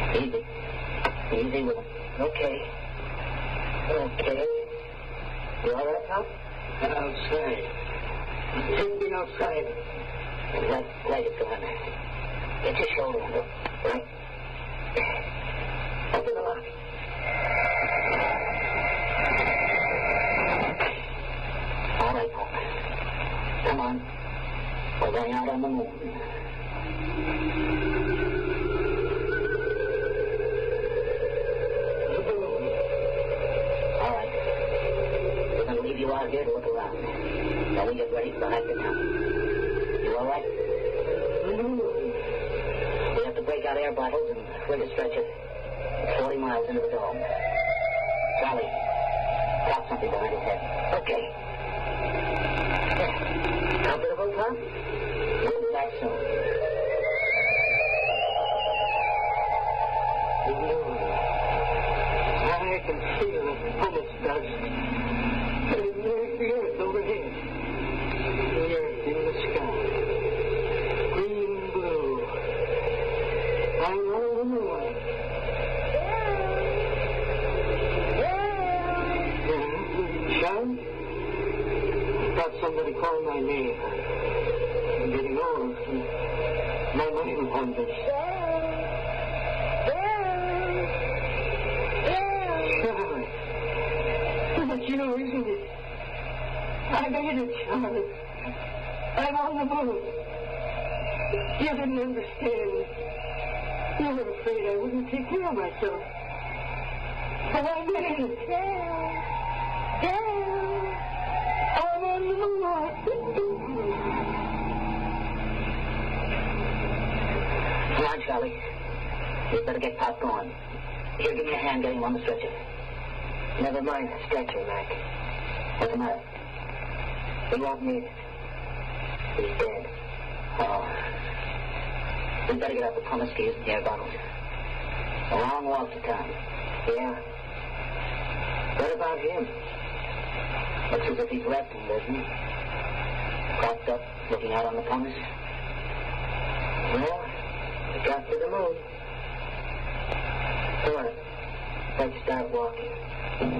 Easy. Easy with him. Okay. Okay. You all right, Tom? Outside. Take me outside. Let it go on. Get your shoulder under. Right. Open the lock. All right, Pop. Come on. We're going out on the moon. All right. We're going to leave you out here to look around. Then we get ready for the hike to town. You all right? We have to break out air bottles and rig a stretcher 40 miles into the dome. Charlie, drop something behind his head. Okay. Comfortable, Tom? We'll be back soon. I can feel the pumice dust. There's the earth overhead. The earth in the sky. Green, blue. I'm all the moon. Sean? I thought somebody called my name. I'm getting old. My mind wanders. But you know, isn't it? I made it, Charlie. I'm on the moon. You didn't understand. You were afraid I wouldn't take care of myself. But I made it. I'm on the moon. Come on, Charlie. You better get Pop going. Here, give me a hand getting him on the stretcher. Never mind the stretcher, Mac. What's the matter? He won't need it. He's dead. Oh. We better get out the pumice skis and the air bottles. A long walk to town. Yeah. What about him? Looks as if he's resting, doesn't he? Propped up, looking out on the pumice. Well, we got to the moon. Come on. Let's start walking.